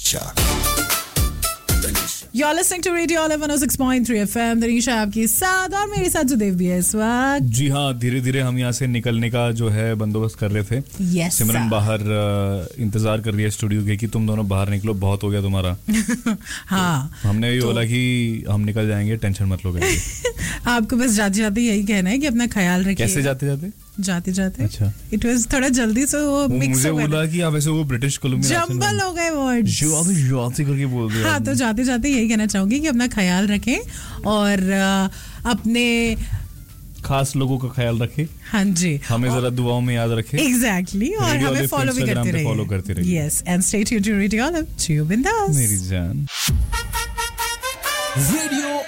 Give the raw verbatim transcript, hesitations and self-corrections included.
Talisha. You're listening to Radio Olive one oh six point three F M. Tanisha आपके साथ और मेरे साथ सुदेव भी है इस वक्त. जी हाँ, धीरे धीरे हम यहाँ से निकलने का जो है बंदोबस्त कर रहे थे. yes, सिमरन बाहर इंतजार कर रही है स्टूडियो के कि तुम दोनों बाहर निकलो, बहुत हो गया तुम्हारा. हाँ, हमने भी तो... बोला कि हम निकल जाएंगे, टेंशन मत लो. आपको बस जाते जाते यही कहना है कि अपना ख्याल रखिए. कैसे जाते जाते जाते जाते अच्छा, इट वाज थोड़ा जल्दी से वो मिक्स हो गया. मुझे बोला कि आप ऐसे वो ब्रिटिश कोलंबिया जंबल हो गए वर्ड्स. जो आप जाते करके बोल रहे हो. हाँ, तो जाते जाते यही कहना चाहूंगी कि अपना ख्याल रखें और अपने खास लोगों का ख्याल रखें. हाँ जी, हमें जरा दुआओं में याद रखें. एग्जैक्टली, और हमें फॉलो भी करते रहिए. फॉलो करते रहिए. Yes, and stay tuned to radio olive. जियो बिंदास. मेरी जान. Radio